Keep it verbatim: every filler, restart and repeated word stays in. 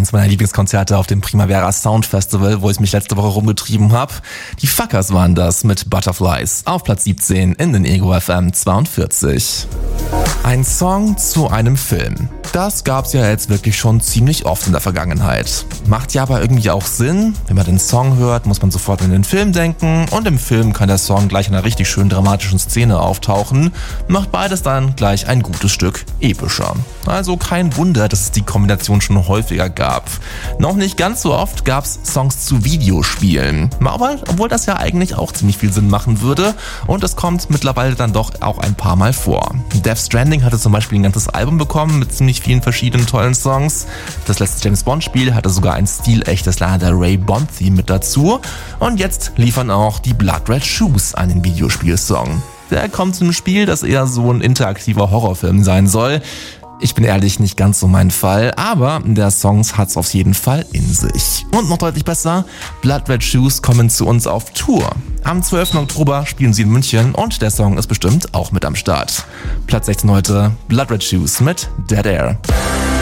eins meiner Lieblingskonzerte auf dem Primavera Sound Festival, wo ich mich letzte Woche rumgetrieben habe. Die Fuckers waren das mit Butterflies auf Platz siebzehn in den Ego F M zweiundvierzig. Ein Song zu einem Film. Das gab's ja jetzt wirklich schon ziemlich oft in der Vergangenheit. Macht ja aber irgendwie auch Sinn. Wenn man den Song hört, muss man sofort an den Film denken und im Film kann der Song gleich in einer richtig schön dramatischen Szene auftauchen. Macht beides dann gleich ein gutes Stück epischer. Also kein Wunder, dass es die Kombination schon häufiger gab. Noch nicht ganz so oft gab's Songs zu Videospielen. Aber obwohl das ja eigentlich auch ziemlich viel Sinn machen würde und es kommt mittlerweile dann doch auch ein paar Mal vor. Death Stranding hatte zum Beispiel ein ganzes Album bekommen mit ziemlich vielen verschiedenen tollen Songs. Das letzte James Bond Spiel hatte sogar ein stilechtes Lana Del Rey Bond Theme mit dazu. Und jetzt liefern auch die Blood Red Shoes einen Videospielsong. Der kommt zum Spiel, das eher so ein interaktiver Horrorfilm sein soll. Ich bin ehrlich, nicht ganz so mein Fall, aber der Song hat's auf jeden Fall in sich. Und noch deutlich besser, Blood Red Shoes kommen zu uns auf Tour. Am zwölften Oktober spielen sie in München und der Song ist bestimmt auch mit am Start. Platz sechzehn heute, Blood Red Shoes mit Dead Air.